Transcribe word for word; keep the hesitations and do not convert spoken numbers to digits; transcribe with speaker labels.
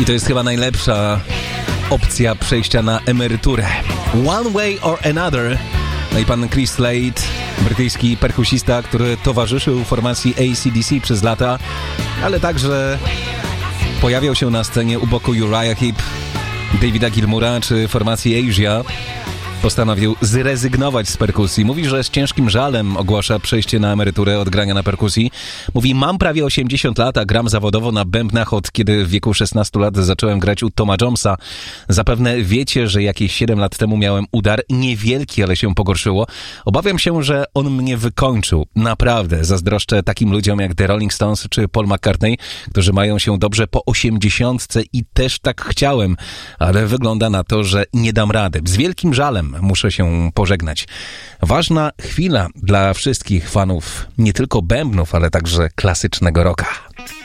Speaker 1: I to jest chyba najlepsza opcja przejścia na emeryturę. One Way or Another. No i pan Chris Slade, brytyjski perkusista, który towarzyszył formacji A C D C przez lata, ale także pojawiał się na scenie u boku Uriah Heep, Davida Gilmoura czy formacji Asia. Postanowił zrezygnować z perkusji. Mówi, że z ciężkim żalem ogłasza przejście na emeryturę od grania na perkusji. Mówi, mam prawie osiemdziesiąt lat, a gram zawodowo na bębnach od kiedy w wieku szesnastu lat zacząłem grać u Toma Jonesa. Zapewne wiecie, że jakieś siedem lat temu miałem udar, niewielki, ale się pogorszyło. Obawiam się, że on mnie wykończył. Naprawdę, zazdroszczę takim ludziom jak The Rolling Stones czy Paul McCartney, którzy mają się dobrze po osiemdziesiątce i też tak chciałem, ale wygląda na to, że nie dam rady. Z wielkim żalem muszę się pożegnać. Ważna chwila dla wszystkich fanów nie tylko bębnów, ale także klasycznego rocka.